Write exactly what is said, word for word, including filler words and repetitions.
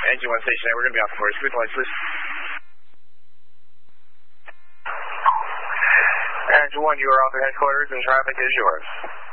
engine one station eight, we're going to be off course. Good points, please. Engine one, you are off at headquarters and traffic is yours.